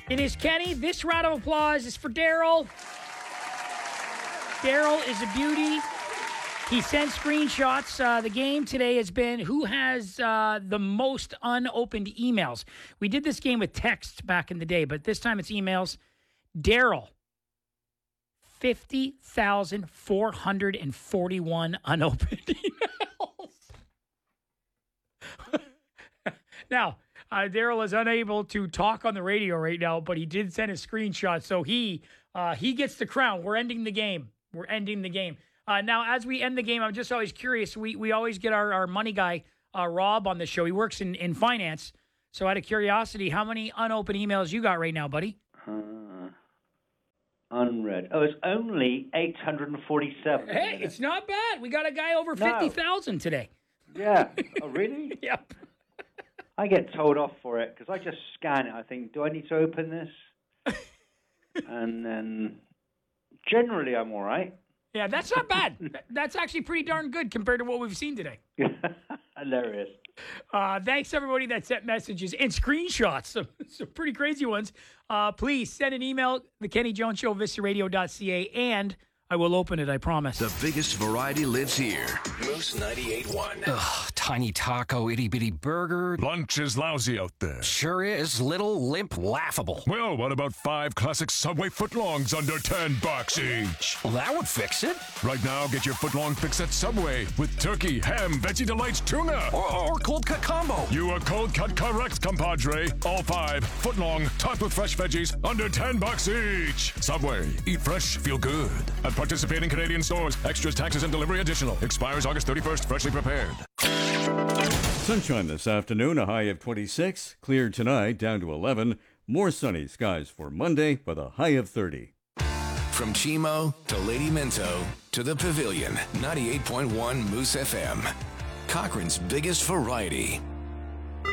It is Kenny. This round of applause is for Daryl. Daryl is a beauty. He sent screenshots. The game today has been who has the most unopened emails. We did this game with text back in the day, but this time it's emails. Daryl, 50,441 unopened emails. Now, Daryl is unable to talk on the radio right now, but he did send a screenshot, so he gets the crown. We're ending the game. Now, as we end the game, I'm just always curious. We always get our money guy, Rob, on the show. He works in finance. So out of curiosity, how many unopened emails you got right now, buddy? Unread. Oh, it's only 847. Hey, it's not bad. We got a guy over 50,000 today. Yeah. Oh, really? Yep. I get told off for it because I just scan it. I think, do I need to open this? And then generally I'm all right. Yeah, that's not bad. That's actually pretty darn good compared to what we've seen today. Hilarious. Thanks, everybody that sent messages and screenshots, some pretty crazy ones. Please send an email, The Kenny Jones Show, VistaRadio.ca, and I will open it, I promise. The biggest variety lives here. Moose 98.1. Ugh, tiny taco, itty-bitty burger. Lunch is lousy out there. Sure is. Little, limp, laughable. Well, what about 5 classic Subway footlongs under $10 each? Well, that would fix it. Right now, get your footlong fix at Subway with turkey, ham, Veggie Delights, tuna. Or cold cut combo. You are cold cut correct, compadre. All 5 footlong, topped with fresh veggies, under $10 each. Subway. Eat fresh, feel good. At participating Canadian stores. Extras, taxes, and delivery additional. Expires August 31st. Freshly prepared. Sunshine this afternoon, a high of 26. Clear tonight, down to 11. More sunny skies for Monday with a high of 30. From Chimo to Lady Minto to the Pavilion, 98.1 Moose FM. Cochrane's biggest variety.